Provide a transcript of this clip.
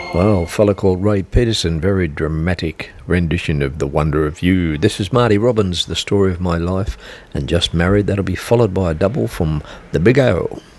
Well, a fella called Ray Peterson, very dramatic rendition of The Wonder of You. This is Marty Robbins, The Story of My Life, and Just Married. That'll be followed by a double from The Big O.